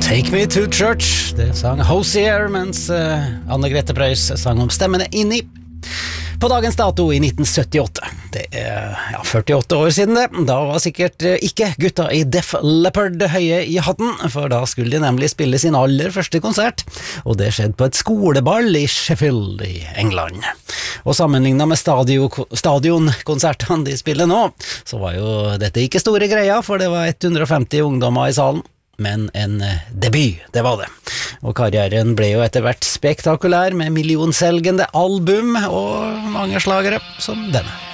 Take Me to Church, det sang Hosier, mens Anne-Grete Preus sang om stemmene inni. På dagens dato i 1978, det 48 år siden det, da var sikkert ikke gutta i Def Leppard høye i hatten, for da skulle de nemlig spille sin aller første konsert, og det skjedde på et skoleball i Sheffield i England. Og sammenlignet med stadionkonsertene de spiller nå, så var jo dette ikke store greia, for det var 150 ungdommer i salen. Men en debut, det var det. Og karrieren ble jo etter hvert spektakulær med millionselgende album og mange slagere som denne.